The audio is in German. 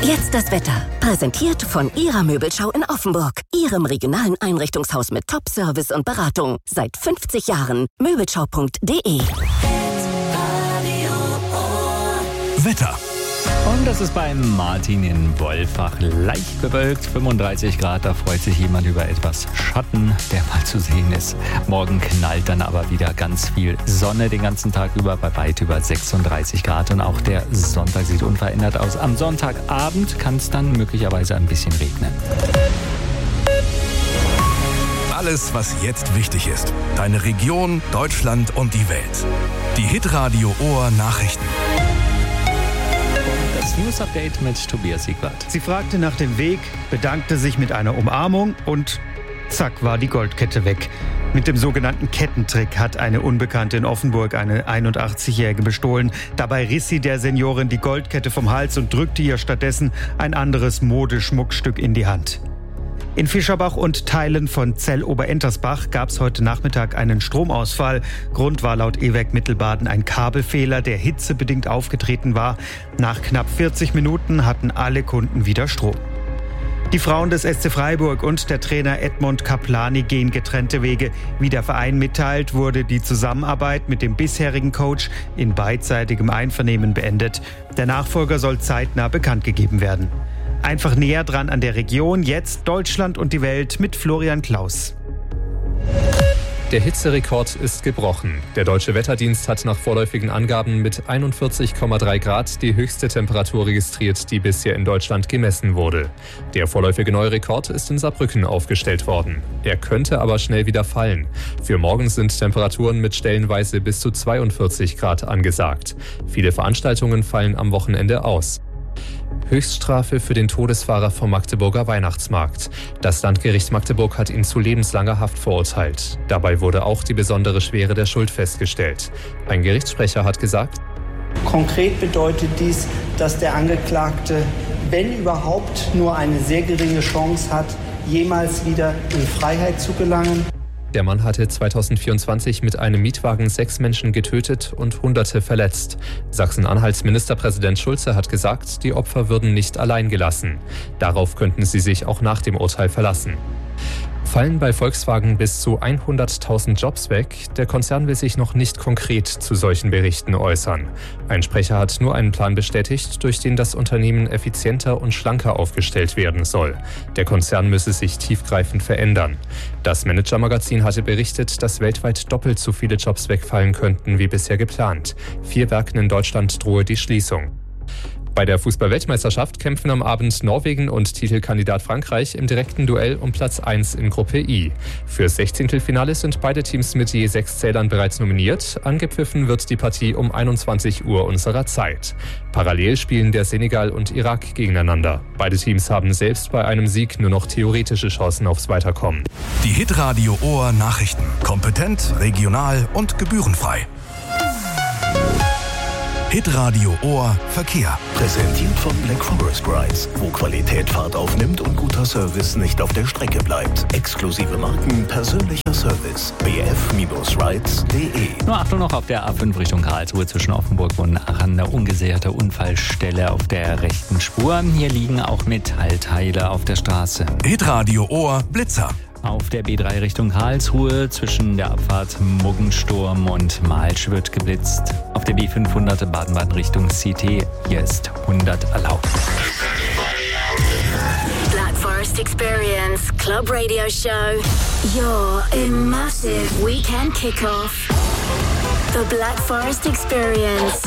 Jetzt das Wetter. Präsentiert von Ihrer Möbelschau in Offenburg. Ihrem regionalen Einrichtungshaus mit Top-Service und Beratung. Seit 50 Jahren. Möbelschau.de. Wetter. Und das ist beim Martin in Wolfach leicht bewölkt, 35 Grad, da freut sich jemand über etwas Schatten, der mal zu sehen ist. Morgen knallt dann aber wieder ganz viel Sonne den ganzen Tag über, bei weit über 36 Grad und auch der Sonntag sieht unverändert aus. Am Sonntagabend kann es dann möglicherweise ein bisschen regnen. Alles, was jetzt wichtig ist. Deine Region, Deutschland und die Welt. Die Hitradio Ohr Nachrichten. Das News-Update mit Tobias Siegwart. Sie fragte nach dem Weg, bedankte sich mit einer Umarmung und zack war die Goldkette weg. Mit dem sogenannten Kettentrick hat eine Unbekannte in Offenburg eine 81-Jährige bestohlen. Dabei riss sie der Seniorin die Goldkette vom Hals und drückte ihr stattdessen ein anderes Modeschmuckstück in die Hand. In Fischerbach und Teilen von Zell-Oberentersbach gab es heute Nachmittag einen Stromausfall. Grund war laut EWEC Mittelbaden ein Kabelfehler, der hitzebedingt aufgetreten war. Nach knapp 40 Minuten hatten alle Kunden wieder Strom. Die Frauen des SC Freiburg und der Trainer Edmond Kaplani gehen getrennte Wege. Wie der Verein mitteilt, wurde die Zusammenarbeit mit dem bisherigen Coach in beidseitigem Einvernehmen beendet. Der Nachfolger soll zeitnah bekannt gegeben werden. Einfach näher dran an der Region, jetzt Deutschland und die Welt mit Florian Klaus. Der Hitzerekord ist gebrochen. Der Deutsche Wetterdienst hat nach vorläufigen Angaben mit 41,3 Grad die höchste Temperatur registriert, die bisher in Deutschland gemessen wurde. Der vorläufige neue Rekord ist in Saarbrücken aufgestellt worden. Er könnte aber schnell wieder fallen. Für morgen sind Temperaturen mit stellenweise bis zu 42 Grad angesagt. Viele Veranstaltungen fallen am Wochenende aus. Höchststrafe für den Todesfahrer vom Magdeburger Weihnachtsmarkt. Das Landgericht Magdeburg hat ihn zu lebenslanger Haft verurteilt. Dabei wurde auch die besondere Schwere der Schuld festgestellt. Ein Gerichtssprecher hat gesagt: Konkret bedeutet dies, dass der Angeklagte, wenn überhaupt, nur eine sehr geringe Chance hat, jemals wieder in Freiheit zu gelangen. Der Mann hatte 2024 mit einem Mietwagen 6 Menschen getötet und Hunderte verletzt. Sachsen-Anhalts Ministerpräsident Schulze hat gesagt, die Opfer würden nicht allein gelassen. Darauf könnten sie sich auch nach dem Urteil verlassen. Fallen bei Volkswagen bis zu 100.000 Jobs weg? Der Konzern will sich noch nicht konkret zu solchen Berichten äußern. Ein Sprecher hat nur einen Plan bestätigt, durch den das Unternehmen effizienter und schlanker aufgestellt werden soll. Der Konzern müsse sich tiefgreifend verändern. Das Manager-Magazin hatte berichtet, dass weltweit doppelt so viele Jobs wegfallen könnten wie bisher geplant. 4 Werken in Deutschland drohe die Schließung. Bei der Fußball-Weltmeisterschaft kämpfen am Abend Norwegen und Titelkandidat Frankreich im direkten Duell um Platz 1 in Gruppe I. Fürs 16. sind beide Teams mit je 6 Zählern bereits nominiert. Angepfiffen wird die Partie um 21 Uhr unserer Zeit. Parallel spielen der Senegal und Irak gegeneinander. Beide Teams haben selbst bei einem Sieg nur noch theoretische Chancen aufs Weiterkommen. Die Hitradio Ohr Nachrichten. Kompetent, regional und gebührenfrei. Hitradio Ohr Verkehr. Präsentiert von Black Forest Rides, wo Qualität Fahrt aufnimmt und guter Service nicht auf der Strecke bleibt. Exklusive Marken, persönlicher Service. bf-rides.de. Nur Achtung noch auf der A5 Richtung Karlsruhe zwischen Offenburg und Aachen. Eine ungesicherte Unfallstelle auf der rechten Spur. Hier liegen auch Metallteile auf der Straße. Hitradio Ohr Blitzer. Auf der B3 Richtung Karlsruhe zwischen der Abfahrt Muggensturm und Malsch wird geblitzt. Auf der B500 Baden-Baden Richtung CT, hier ist 100 erlaubt. Black Forest Experience Club Radio Show. Your immersive weekend kickoff. The Black Forest Experience.